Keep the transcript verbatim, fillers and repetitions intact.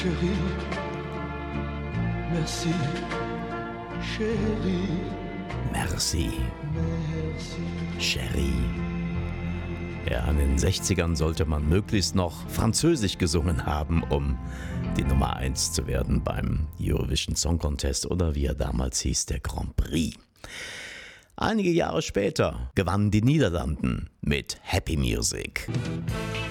chérie, merci, chérie. Merci, Merci. Chérie. Ja, in den sechzigern sollte man möglichst noch Französisch gesungen haben, um die Nummer eins zu werden beim Eurovision Song Contest oder wie er damals hieß, der Grand Prix. Einige Jahre später gewannen die Niederlanden mit Happy Music.